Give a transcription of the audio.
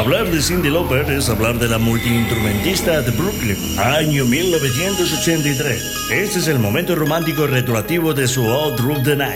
Hablar de Cyndi Lauper es hablar de la multiinstrumentista de Brooklyn, año 1983. Este es el momento romántico retroactivo de su All Through the Night.